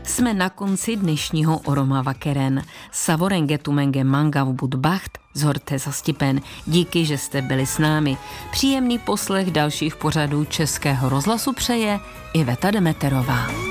Jsme na konci dnešního Oroma Vakeren. Savorengetumenge mangav budbacht zhorte zastipen. Díky, že jste byli s námi. Příjemný poslech dalších pořadů Českého rozhlasu přeje Iveta Demeterová.